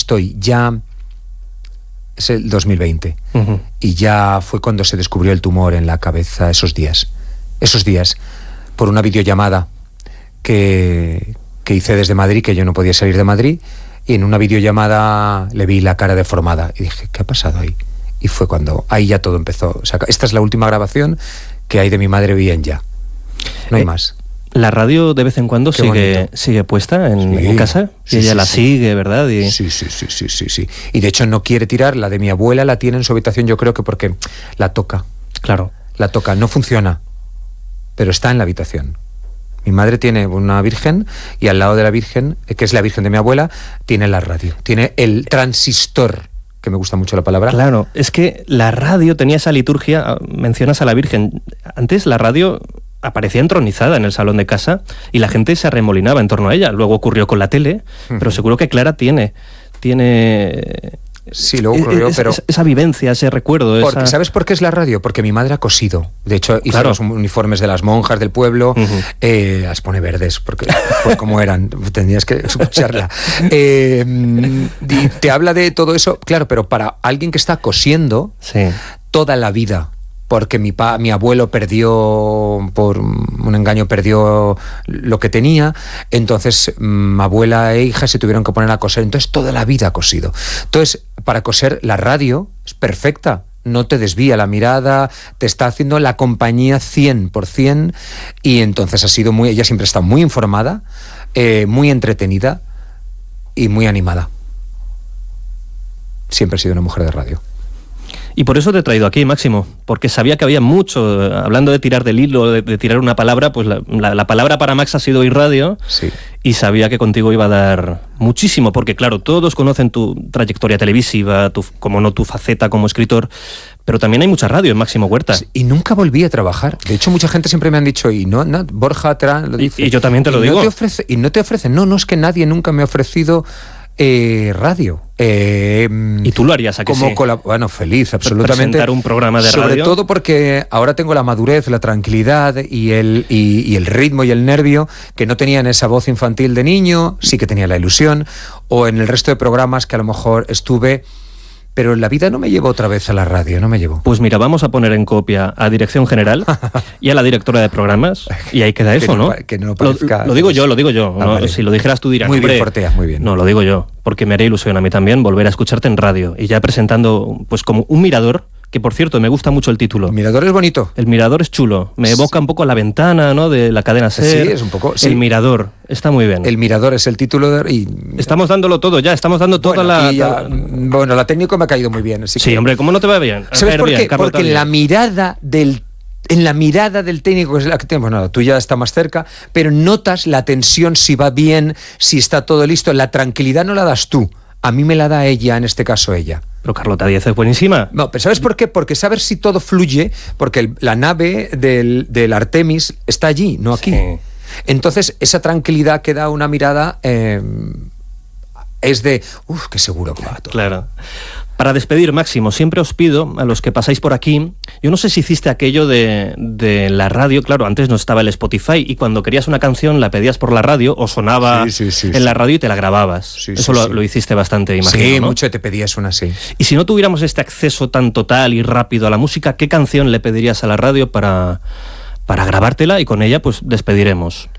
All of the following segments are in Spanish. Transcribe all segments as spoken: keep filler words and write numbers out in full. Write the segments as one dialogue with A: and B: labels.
A: estoy ya... Es el dos mil veinte.
B: Uh-huh.
A: Y ya fue cuando se descubrió el tumor en la cabeza, esos días. Esos días, por una videollamada que, que hice desde Madrid, que yo no podía salir de Madrid, y en una videollamada le vi la cara deformada. Y dije, ¿qué ha pasado ahí? Y fue cuando ahí ya todo empezó. O sea, esta es la última grabación que hay de mi madre bien ya. No hay eh, más.
B: La radio de vez en cuando sigue, sigue puesta en, sí, en casa y sí, ella sí, la sí. sigue, ¿verdad? Y...
A: Sí, sí, sí, sí, sí, sí. Y de hecho no quiere tirar, la de mi abuela la tiene en su habitación, yo creo que porque la toca.
B: Claro.
A: La toca, no funciona, pero está en la habitación. Mi madre tiene una virgen y al lado de la virgen, que es la virgen de mi abuela, tiene la radio, tiene el transistor, que me gusta mucho la palabra.
B: Claro, es que la radio tenía esa liturgia, mencionas a la virgen, antes la radio... aparecía entronizada en el salón de casa y la gente se arremolinaba en torno a ella. Luego ocurrió con la tele, uh-huh. pero seguro que Clara tiene... tiene
A: sí, luego ocurrió,
B: es,
A: pero...
B: Es, esa vivencia, ese recuerdo.
A: Porque,
B: esa...
A: ¿sabes por qué es la radio? Porque mi madre ha cosido. De hecho, hizo
B: claro.
A: los uniformes de las monjas del pueblo,
B: uh-huh.
A: eh, las pone verdes, porque pues como eran, tendrías que escucharla. Eh, y te habla de todo eso, claro, pero para alguien que está cosiendo
B: sí.
A: toda la vida, porque mi, pa, mi abuelo perdió, por un engaño perdió lo que tenía, entonces mi abuela e hija se tuvieron que poner a coser, entonces toda la vida ha cosido. Entonces, para coser, la radio es perfecta, no te desvía la mirada, te está haciendo la compañía cien por ciento, y entonces ha sido muy, ella siempre está muy informada, eh, muy entretenida y muy animada. Siempre ha sido una mujer de radio.
B: Y por eso te he traído aquí, Máximo, porque sabía que había mucho, hablando de tirar del hilo, de, de tirar una palabra, pues la, la, la palabra para Max ha sido iRadio,
A: sí.
B: y sabía que contigo iba a dar muchísimo, porque claro, todos conocen tu trayectoria televisiva, tu, como no tu faceta como escritor, pero también hay mucha radio en Máximo Huerta.
A: Sí, y nunca volví a trabajar. De hecho, mucha gente siempre me han dicho, y no, no Borja Terán lo dice.
B: Y, y yo también te lo
A: y
B: digo.
A: No te ofrece, y no te ofrecen, no, no es que nadie nunca me ha ofrecido... Eh, radio. Eh,
B: ¿Y tú lo harías a que
A: como
B: sí?
A: colab- bueno, feliz, absolutamente.
B: Presentar un programa de
A: Sobre
B: radio.
A: Sobre todo porque ahora tengo la madurez, la tranquilidad y el, y, y el ritmo y el nervio que no tenía en esa voz infantil de niño, sí que tenía la ilusión, o en el resto de programas que a lo mejor estuve... Pero la vida no me llevó otra vez a la radio, no me llevó.
B: Pues mira, vamos a poner en copia a Dirección General y a la directora de programas, y ahí queda eso,
A: que no,
B: ¿no?
A: Que no parezca...
B: Lo, lo digo yo, lo digo yo.
A: Ah,
B: ¿no?
A: vale.
B: Si lo dijeras tú dirás...
A: Muy bien,
B: hombre,
A: Fortea, muy bien.
B: No, lo digo yo, porque me haría ilusión a mí también volver a escucharte en radio, y ya presentando, pues como un mirador, que por cierto, me gusta mucho el título.
A: El mirador es bonito.
B: El mirador es chulo. Me evoca un poco a La Ventana, ¿no? De la cadena SER.
A: Sí, es un poco... Sí.
B: El mirador. Está muy bien.
A: El mirador es el título de... Y...
B: Estamos dándolo todo ya, estamos dando toda
A: bueno,
B: la...
A: Ya, bueno, la técnico me ha caído muy bien. Así
B: sí,
A: que...
B: hombre, ¿cómo no te va bien?
A: ¿Sabes por
B: bien,
A: qué?
B: Carlos,
A: Porque en la mirada del... En la mirada del técnico, que es la que tenemos, bueno, tú ya está más cerca, pero notas la tensión, si va bien, si está todo listo. La tranquilidad no la das tú, a mí me la da ella, en este caso ella.
B: Pero Carlota Díaz es buenísima.
A: No, pero ¿sabes por qué? Porque sabes si todo fluye, porque el, la nave del, del Artemis está allí, no aquí.
B: Sí.
A: Entonces, esa tranquilidad que da una mirada eh, es de, uff, qué seguro que va todo.
B: Claro. Para despedir, Máximo, siempre os pido a los que pasáis por aquí, yo no sé si hiciste aquello de, de la radio, claro, antes no estaba el Spotify, y cuando querías una canción la pedías por la radio o sonaba
A: sí, sí, sí,
B: en
A: sí.
B: la radio y te la grababas.
A: Sí,
B: Eso
A: sí,
B: lo,
A: sí.
B: lo hiciste bastante, imagino,
A: Sí,
B: ¿no?
A: mucho te pedías una así.
B: Y si no tuviéramos este acceso tan total y rápido a la música, ¿qué canción le pedirías a la radio para, para grabártela y con ella pues despediremos?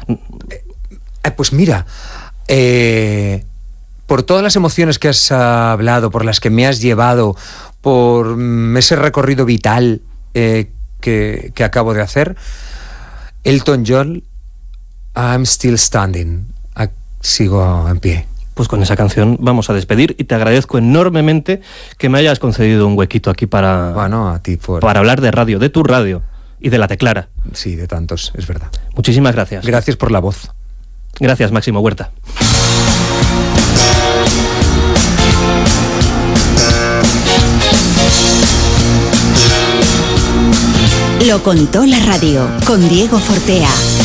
A: Eh, pues mira, eh... por todas las emociones que has hablado, por las que me has llevado, por mm, ese recorrido vital eh, que, que acabo de hacer, Elton John, I'm Still Standing, ah, sigo en pie.
B: Pues con esa canción vamos a despedir, y te agradezco enormemente que me hayas concedido un huequito aquí para,
A: bueno, a ti por...
B: para hablar de radio, de tu radio y de la Teclara.
A: Sí, de tantos, es verdad.
B: Muchísimas gracias.
A: Gracias por la voz.
B: Gracias, Máximo Huerta.
C: Lo contó la radio con Diego Fortea.